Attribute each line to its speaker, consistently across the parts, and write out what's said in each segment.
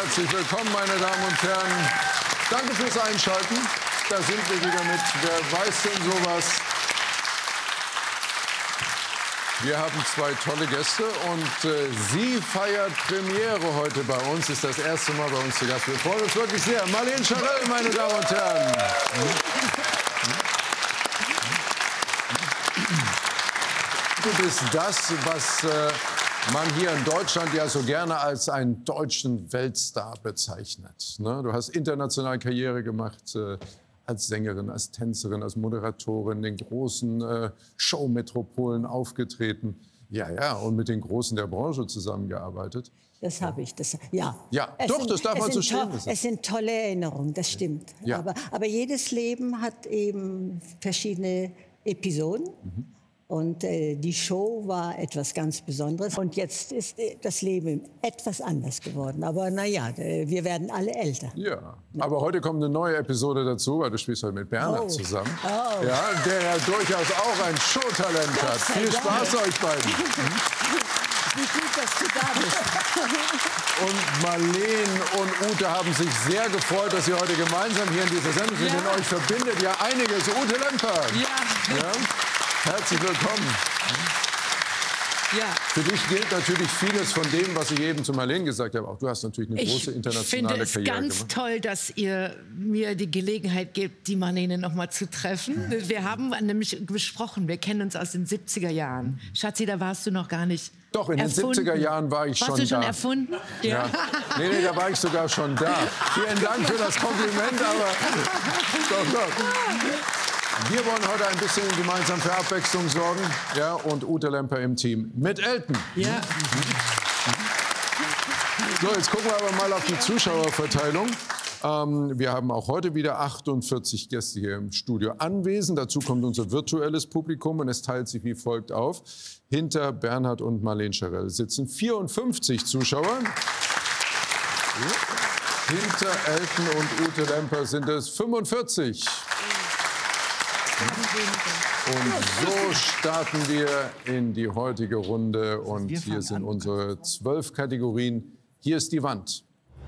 Speaker 1: Herzlich willkommen, meine Damen und Herren. Danke fürs Einschalten. Da sind wir wieder mit Wer weiß denn sowas? Wir haben zwei tolle Gäste und sie feiert Premiere heute bei uns. Ist das erste Mal bei uns zu Gast. Wir freuen uns wirklich sehr. Marlene Scharell, meine Damen und Herren. Du bist das, was man hier in Deutschland ja so gerne als einen deutschen Weltstar bezeichnet. Ne? Du hast international Karriere gemacht als Sängerin, als Tänzerin, als Moderatorin, in den großen Showmetropolen aufgetreten. Ja, und mit den Großen der Branche zusammengearbeitet.
Speaker 2: Das habe ich, ja.
Speaker 1: Ja, doch, das darf man so stehen lassen.
Speaker 2: Es sind tolle Erinnerungen, das stimmt.
Speaker 1: Ja.
Speaker 2: Aber jedes Leben hat eben verschiedene Episoden. Und die Show war etwas ganz Besonderes. Und jetzt ist das Leben etwas anders geworden. Aber naja, wir werden alle älter.
Speaker 1: Ja, aber heute kommt eine neue Episode dazu, weil du spielst heute mit Bernhard zusammen. Ja, der ja durchaus auch ein Showtalent hat. Viel Spaß euch beiden.
Speaker 2: Wie gut, dass du da bist.
Speaker 1: Und Marlene und Ute haben sich sehr gefreut, dass sie heute gemeinsam hier in dieser Sendung sind. Denn euch verbindet ja einiges. Ute Lemper. Ja. Herzlich willkommen.
Speaker 3: Ja.
Speaker 1: Für dich gilt natürlich vieles von dem, was ich eben zu Marlene gesagt habe. Auch du hast natürlich eine große internationale Karriere gemacht.
Speaker 3: Ich finde es ganz toll, dass ihr mir die Gelegenheit gebt, die Marlene noch mal zu treffen. Wir haben nämlich besprochen, wir kennen uns aus den 70er Jahren. Schatzi, da warst du noch gar nicht
Speaker 1: Doch, in
Speaker 3: erfunden.
Speaker 1: den 70er Jahren war ich schon da.
Speaker 3: Warst du schon erfunden?
Speaker 1: Ja. Nee, da war ich sogar schon da. Vielen Dank für das Kompliment, aber doch. Wir wollen heute ein bisschen gemeinsam für Abwechslung sorgen. Ja, und Ute Lemper im Team mit Elton.
Speaker 3: Ja.
Speaker 1: So, jetzt gucken wir aber mal auf die Zuschauerverteilung. Wir haben auch heute wieder 48 Gäste hier im Studio anwesend. Dazu kommt unser virtuelles Publikum und es teilt sich wie folgt auf. Hinter Bernhard und Marlene Scharell sitzen 54 Zuschauer. Hinter Elton und Ute Lemper sind es 45. Und so starten wir in die heutige Runde. Und hier sind unsere 12 Kategorien. Hier ist die Wand.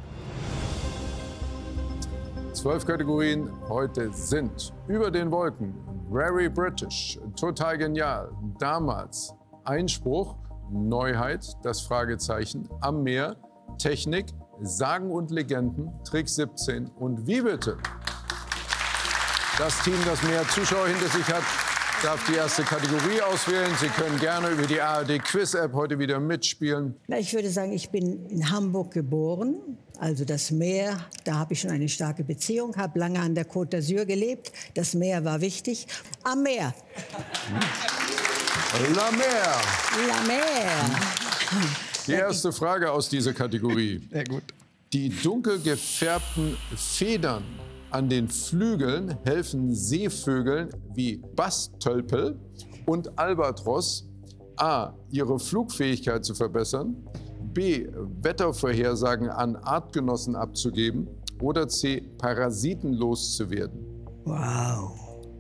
Speaker 1: 12 Kategorien heute sind Über den Wolken, Very British, Total Genial, Damals, Einspruch, Neuheit, das Fragezeichen, Am Meer, Technik, Sagen und Legenden, Trick 17 und Wie bitte? Das Team, das mehr Zuschauer hinter sich hat, darf die erste Kategorie auswählen. Sie können gerne über die ARD-Quiz-App heute wieder mitspielen.
Speaker 2: Na, ich würde sagen, ich bin in Hamburg geboren. Also das Meer, da habe ich schon eine starke Beziehung, habe lange an der Côte d'Azur gelebt. Das Meer war wichtig. Am Meer.
Speaker 1: La Mer.
Speaker 2: La Mer.
Speaker 1: Die erste Frage aus dieser Kategorie.
Speaker 4: Sehr gut.
Speaker 1: Die dunkel gefärbten Federn an den Flügeln helfen Seevögeln wie Bastölpel und Albatros a. ihre Flugfähigkeit zu verbessern, b. Wettervorhersagen an Artgenossen abzugeben oder c. Parasiten loszuwerden.
Speaker 2: Wow.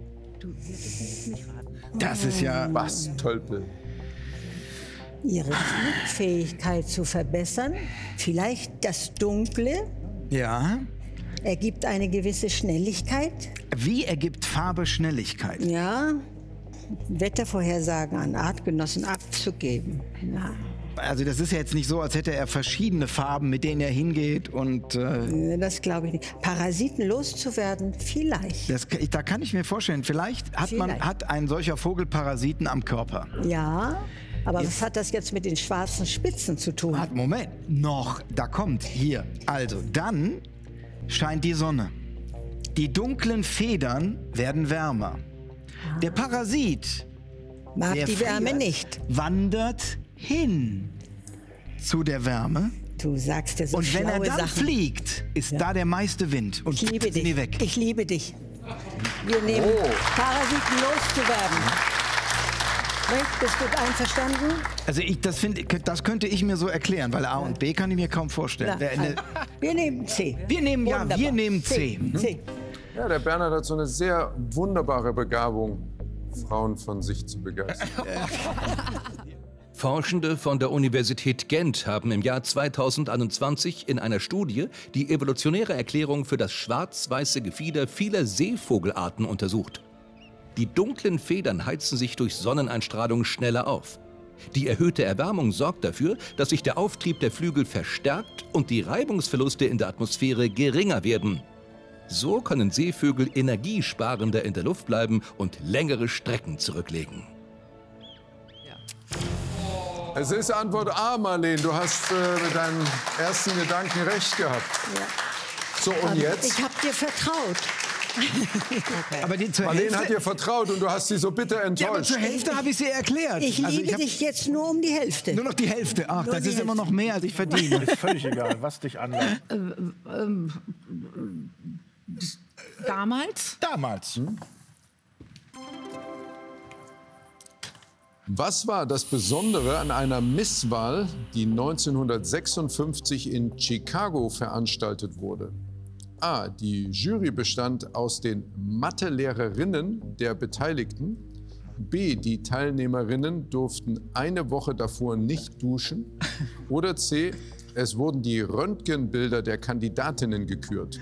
Speaker 4: Das ist ja...
Speaker 1: Bastölpel.
Speaker 2: Ihre Flugfähigkeit zu verbessern, vielleicht das Dunkle,
Speaker 4: Ja.
Speaker 2: ergibt eine gewisse Schnelligkeit.
Speaker 4: Wie ergibt Farbe Schnelligkeit?
Speaker 2: Ja, Wettervorhersagen an Artgenossen abzugeben. Ja.
Speaker 4: Also das ist ja jetzt nicht so, als hätte er verschiedene Farben, mit denen er hingeht und...
Speaker 2: Das glaube ich nicht. Parasiten loszuwerden, vielleicht.
Speaker 4: Da kann ich mir vorstellen, vielleicht hat ein solcher Vogel Parasiten am Körper.
Speaker 2: Ja, aber was hat das jetzt mit den schwarzen Spitzen zu tun?
Speaker 4: Moment, da kommt, hier. Also, dann scheint die Sonne. Die dunklen Federn werden wärmer. Der Parasit,
Speaker 2: Mag
Speaker 4: der
Speaker 2: die Wärme
Speaker 4: friert,
Speaker 2: nicht.
Speaker 4: wandert hin zu der Wärme.
Speaker 2: Du sagst ja so
Speaker 4: Und wenn er
Speaker 2: schlaue
Speaker 4: dann
Speaker 2: Sachen.
Speaker 4: fliegt, ist da der meiste Wind. Und
Speaker 2: Ich liebe
Speaker 4: sind die
Speaker 2: dich.
Speaker 4: weg.
Speaker 2: Ich liebe dich. Wir nehmen Parasiten loszuwerden. Bist du einverstanden?
Speaker 4: Also das könnte ich mir so erklären, weil A und B kann ich mir kaum vorstellen.
Speaker 2: Wir nehmen C.
Speaker 4: Wir nehmen
Speaker 2: Wunderbar.
Speaker 4: C.
Speaker 2: C.
Speaker 1: Ja, der Bernhard hat so eine sehr wunderbare Begabung, Frauen von sich zu begeistern.
Speaker 5: Forschende von der Universität Gent haben im Jahr 2021 in einer Studie die evolutionäre Erklärung für das schwarz-weiße Gefieder vieler Seevogelarten untersucht. Die dunklen Federn heizen sich durch Sonneneinstrahlung schneller auf. Die erhöhte Erwärmung sorgt dafür, dass sich der Auftrieb der Flügel verstärkt und die Reibungsverluste in der Atmosphäre geringer werden. So können Seevögel energiesparender in der Luft bleiben und längere Strecken zurücklegen.
Speaker 1: Es ist Antwort A, Marlene. Du hast mit deinem ersten Gedanken recht gehabt.
Speaker 2: Ja.
Speaker 1: So, und jetzt?
Speaker 2: Ich habe dir vertraut.
Speaker 3: Okay.
Speaker 4: Aber zur
Speaker 1: Marlene
Speaker 4: Hälfte,
Speaker 1: hat dir vertraut und du hast sie so bitter
Speaker 4: ja, aber
Speaker 1: enttäuscht.
Speaker 4: zur Hälfte habe ich sie erklärt.
Speaker 2: Ich
Speaker 4: Also
Speaker 2: liebe
Speaker 4: hab
Speaker 2: dich jetzt nur um die Hälfte.
Speaker 4: nur noch die Hälfte. Ach,
Speaker 2: Nur
Speaker 4: das
Speaker 2: die
Speaker 4: ist immer
Speaker 2: Hälfte.
Speaker 4: noch mehr, als ich verdiene.
Speaker 6: Ist völlig egal, was dich anlangt.
Speaker 3: Damals?
Speaker 6: Damals.
Speaker 1: Was war das Besondere an einer Misswahl, die 1956 in Chicago veranstaltet wurde? A. Die Jury bestand aus den Mathelehrerinnen der Beteiligten. B. Die Teilnehmerinnen durften eine Woche davor nicht duschen. Oder C. Es wurden die Röntgenbilder der Kandidatinnen gekürt.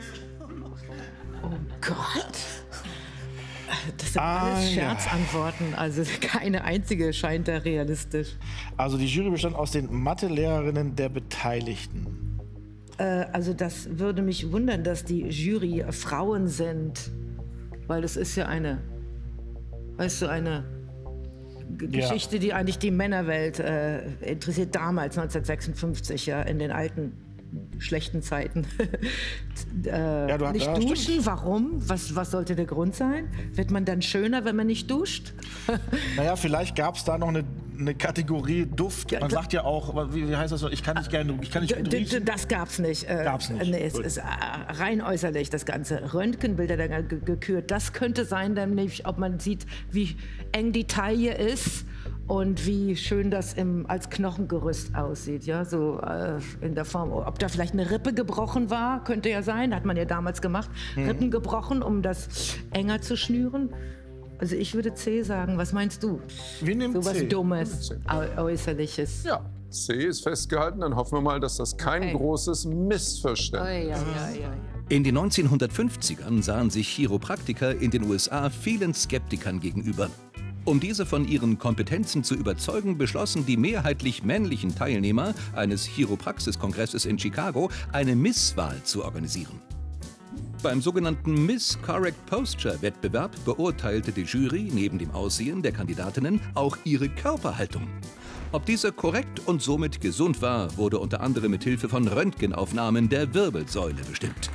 Speaker 3: Oh Gott. Das sind alles Scherzantworten. Also keine einzige scheint da realistisch.
Speaker 6: Also die Jury bestand aus den Mathelehrerinnen der Beteiligten.
Speaker 3: Also das würde mich wundern, dass die Jury Frauen sind. Weil das ist ja eine, weißt du, eine Geschichte, die eigentlich die Männerwelt interessiert. Damals, 1956, ja, in den alten schlechten Zeiten. Nicht duschen, warum? Was sollte der Grund sein? Wird man dann schöner, wenn man nicht duscht?
Speaker 6: Naja, vielleicht gab es da noch eine Kategorie Duft. Man sagt ja auch, wie heißt das so, ich kann nicht gut riechen.
Speaker 3: Das gab's nicht.
Speaker 6: Gab's nicht.
Speaker 3: Nee, es ist rein äußerlich, das Ganze. Röntgenbilder dann gekürt. Das könnte sein, nämlich, ob man sieht, wie eng die Taille ist und wie schön das als Knochengerüst aussieht, ja, so in der Form. Ob da vielleicht eine Rippe gebrochen war, könnte ja sein, hat man ja damals gemacht. Rippen gebrochen, um das enger zu schnüren. Also ich würde C sagen, was meinst du?
Speaker 6: Wir nehmen
Speaker 3: so was
Speaker 6: C.
Speaker 3: Dummes, Äußerliches.
Speaker 1: Ja, C ist festgehalten. Dann hoffen wir mal, dass das kein großes Missverständnis ist.
Speaker 5: In den 1950ern sahen sich Chiropraktiker in den USA vielen Skeptikern gegenüber. Um diese von ihren Kompetenzen zu überzeugen, beschlossen die mehrheitlich männlichen Teilnehmer eines Chiropraxiskongresses in Chicago, eine Misswahl zu organisieren. Beim sogenannten Miss Correct Posture-Wettbewerb beurteilte die Jury neben dem Aussehen der Kandidatinnen auch ihre Körperhaltung. Ob diese korrekt und somit gesund war, wurde unter anderem mit Hilfe von Röntgenaufnahmen der Wirbelsäule bestimmt.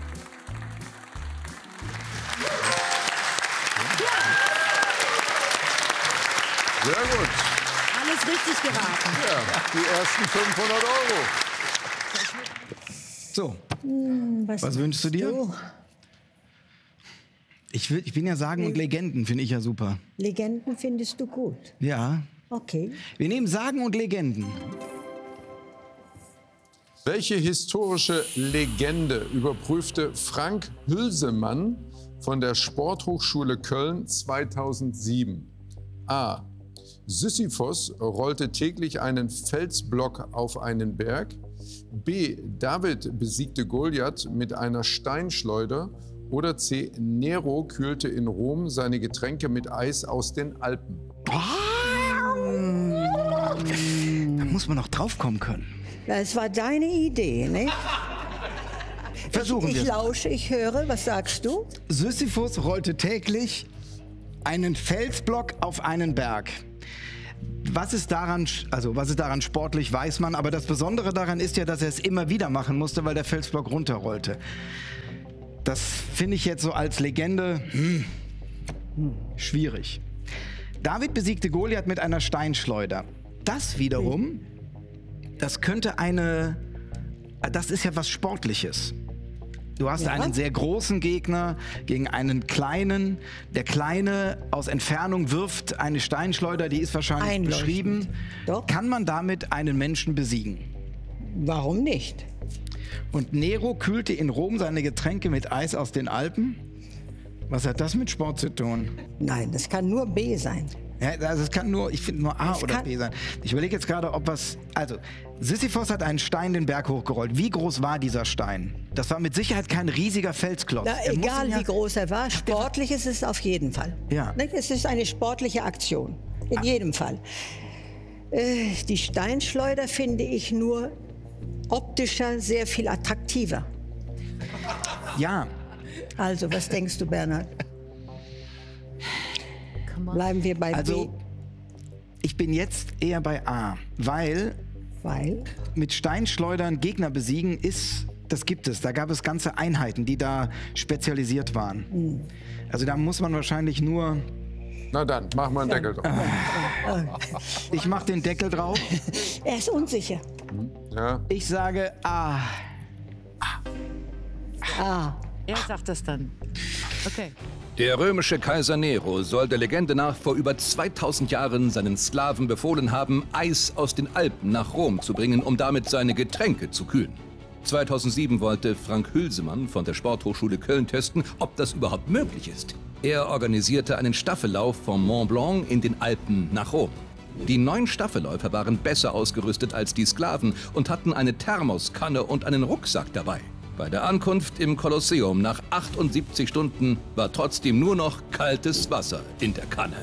Speaker 1: Sehr gut.
Speaker 3: Alles richtig geraten.
Speaker 1: Ja, die ersten 500 Euro.
Speaker 4: So, was wünschst du dir? Ich bin ja Sagen und Legenden, finde ich ja super.
Speaker 2: Legenden findest du gut.
Speaker 4: Ja.
Speaker 2: Okay.
Speaker 4: Wir nehmen Sagen und Legenden.
Speaker 1: Welche historische Legende überprüfte Frank Hülsemann von der Sporthochschule Köln 2007? A. Sisyphos rollte täglich einen Felsblock auf einen Berg. B. David besiegte Goliath mit einer Steinschleuder. Oder C. Nero kühlte in Rom seine Getränke mit Eis aus den Alpen.
Speaker 4: Da muss man noch drauf kommen können.
Speaker 2: Das war deine Idee, ne?
Speaker 4: Versuchen
Speaker 2: Ich
Speaker 4: wir.
Speaker 2: lausche, ich höre. Was sagst du?
Speaker 4: Sisyphus rollte täglich einen Felsblock auf einen Berg. Was ist daran sportlich, weiß man, aber das Besondere daran ist ja, dass er es immer wieder machen musste, weil der Felsblock runterrollte. Das finde ich jetzt so als Legende schwierig. David besiegte Goliath mit einer Steinschleuder. Das wiederum, das ist ja was Sportliches. Du hast einen sehr großen Gegner gegen einen kleinen. Der Kleine aus Entfernung wirft eine Steinschleuder, die ist wahrscheinlich
Speaker 2: Einleuchtend.
Speaker 4: beschrieben.
Speaker 2: Doch.
Speaker 4: Kann man damit einen Menschen besiegen?
Speaker 2: Warum nicht?
Speaker 4: Und Nero kühlte in Rom seine Getränke mit Eis aus den Alpen? Was hat das mit Sport zu tun?
Speaker 2: Nein, das kann nur B sein.
Speaker 4: Ja, also es kann nur, ich finde nur A oder B sein. Ich überlege jetzt gerade, ob was... Also, Sisyphos hat einen Stein den Berg hochgerollt. Wie groß war dieser Stein? Das war mit Sicherheit kein riesiger Felsklotz.
Speaker 2: Na, egal wie groß er war, sportlich ist es auf jeden Fall.
Speaker 4: Ja.
Speaker 2: Es ist eine sportliche Aktion, in jedem Fall. Die Steinschleuder finde ich nur optischer sehr viel attraktiver.
Speaker 4: Ja.
Speaker 2: Also, was denkst du, Bernhard? Bleiben wir bei B.
Speaker 4: Ich bin jetzt eher bei A, weil mit Steinschleudern Gegner besiegen das gibt es. Da gab es ganze Einheiten, die da spezialisiert waren. Also da muss man wahrscheinlich nur...
Speaker 1: Na dann, mach mal einen Deckel drauf.
Speaker 4: Ich mach den Deckel drauf.
Speaker 2: Er ist unsicher.
Speaker 1: Ja.
Speaker 4: Ich sage A.
Speaker 3: Er sagt das dann. Okay.
Speaker 5: Der römische Kaiser Nero soll der Legende nach vor über 2000 Jahren seinen Sklaven befohlen haben, Eis aus den Alpen nach Rom zu bringen, um damit seine Getränke zu kühlen. 2007 wollte Frank Hülsemann von der Sporthochschule Köln testen, ob das überhaupt möglich ist. Er organisierte einen Staffellauf vom Mont Blanc in den Alpen nach Rom. Die 9 Staffelläufer waren besser ausgerüstet als die Sklaven und hatten eine Thermoskanne und einen Rucksack dabei. Bei der Ankunft im Kolosseum nach 78 Stunden war trotzdem nur noch kaltes Wasser in der Kanne.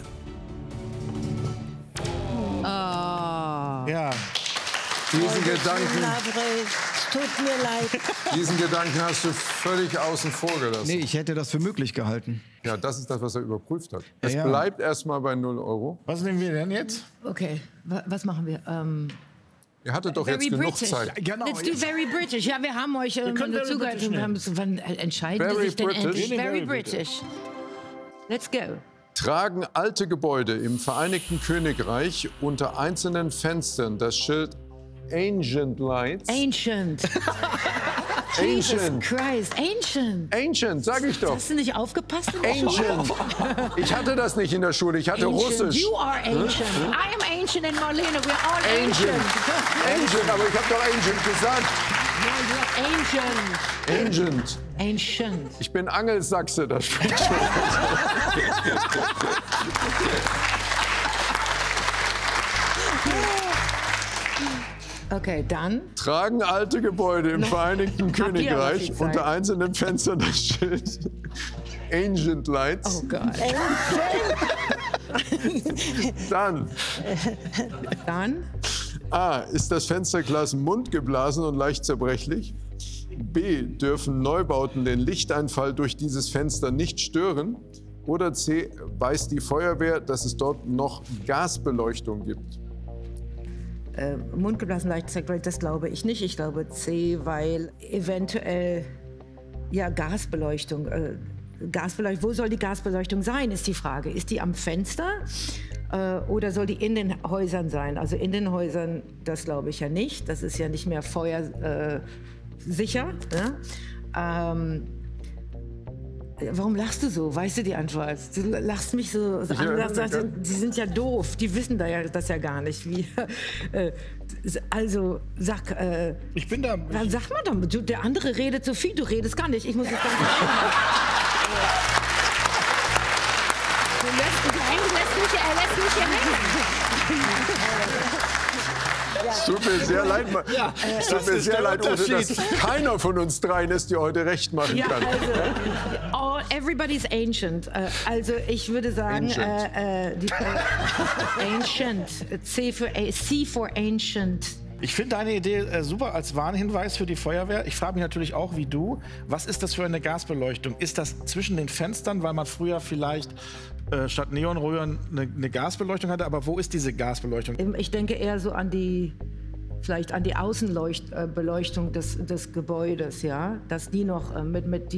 Speaker 6: Ja.
Speaker 1: Diesen Gedanken,
Speaker 2: Es tut mir leid.
Speaker 1: diesen Gedanken hast du völlig außen vor gelassen.
Speaker 4: Nee, ich hätte das für möglich gehalten.
Speaker 1: Ja, das ist das, was er überprüft hat. Es
Speaker 4: Ja.
Speaker 1: bleibt erstmal bei 0 Euro.
Speaker 6: Was nehmen wir denn jetzt?
Speaker 3: Okay, was machen wir?
Speaker 1: Ihr hattet doch jetzt genug Zeit.
Speaker 6: Genau.
Speaker 3: Let's do very British. Ja, wir haben euch
Speaker 6: können very
Speaker 3: zugehört.
Speaker 6: British
Speaker 3: Wir haben so, wann entscheiden
Speaker 1: Very
Speaker 3: Sie sich denn
Speaker 1: British.
Speaker 3: endlich?
Speaker 6: Nee,
Speaker 3: Very
Speaker 6: very
Speaker 3: British. Let's go.
Speaker 1: Tragen alte Gebäude im Vereinigten Königreich unter einzelnen Fenstern das Schild Ancient Lights?
Speaker 3: Ancient.
Speaker 1: Ancient.
Speaker 3: Jesus Christ. Ancient.
Speaker 1: Ancient, sag ich doch.
Speaker 3: Hast du nicht aufgepasst in der Schule?
Speaker 1: Ancient. Ich hatte das nicht in der Schule, ich hatte
Speaker 3: Ancient.
Speaker 1: Russisch.
Speaker 3: You are ancient. I am ancient and Marlene. We're all ancient.
Speaker 1: Ancient, aber ich habe doch Ancient gesagt.
Speaker 3: No, you're ancient.
Speaker 1: Ancient.
Speaker 3: Ancient.
Speaker 1: Ich bin Angelsachse, das spricht schon.
Speaker 3: Okay, dann.
Speaker 1: Tragen alte Gebäude im Vereinigten
Speaker 3: Habt ihr aber
Speaker 1: Königreich
Speaker 3: viel Zeit.
Speaker 1: unter einzelnen Fenstern das Schild Ancient Lights.
Speaker 3: Oh Gott.
Speaker 1: Dann
Speaker 3: Dann.
Speaker 1: A. Ist das Fensterglas mundgeblasen und leicht zerbrechlich? B. Dürfen Neubauten den Lichteinfall durch dieses Fenster nicht stören? Oder C. Weiß die Feuerwehr, dass es dort noch Gasbeleuchtung gibt?
Speaker 3: Mundgeblasen leicht zerbrechlich, das glaube ich nicht. Ich glaube C, weil eventuell ja Gasbeleuchtung. Gasbeleuchtung. Wo soll die Gasbeleuchtung sein, ist die Frage. Ist die am Fenster oder soll die in den Häusern sein? Also in den Häusern, das glaube ich ja nicht. Das ist ja nicht mehr feuersicher. Ne? Warum lachst du so? Weißt du die Antwort? Du lachst mich so an. Die sind ja doof. Die wissen das ja gar nicht. Wie, also sag.
Speaker 6: Ich bin da.
Speaker 3: Dann sag mal doch. Der andere redet so viel. Du redest gar nicht. Ich muss es gar nicht. Er lässt mich ja hängen.
Speaker 1: Es tut mir sehr leid, es tut mir sehr leid, Ute, dass keiner von uns dreien es dir heute recht machen
Speaker 3: Ja,
Speaker 1: kann.
Speaker 3: also, everybody's ancient. Also ich würde sagen, ancient. C for ancient.
Speaker 6: Ich finde deine Idee super als Warnhinweis für die Feuerwehr. Ich frage mich natürlich auch, wie du, was ist das für eine Gasbeleuchtung? Ist das zwischen den Fenstern, weil man früher vielleicht statt Neonröhren eine Gasbeleuchtung hatte? Aber wo ist diese Gasbeleuchtung?
Speaker 3: Ich denke eher so an die Außenbeleuchtung des Gebäudes, ja, dass die noch mit